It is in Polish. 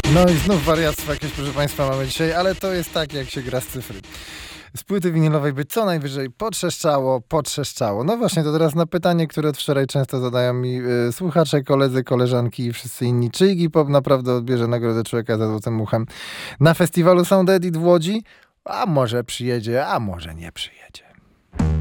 No i znów wariactwo jakieś, proszę Państwa, mamy dzisiaj, ale to jest tak, jak się gra z cyfry. Z płyty winylowej by co najwyżej potrzeszczało. No właśnie, to teraz na pytanie, które od wczoraj często zadają mi słuchacze, koledzy, koleżanki i wszyscy inni. Czy Iggy Pop naprawdę odbierze Nagrodę Człowieka za Złotym Uchem na festiwalu Sound Edit w Łodzi? A może przyjedzie, a może nie przyjedzie.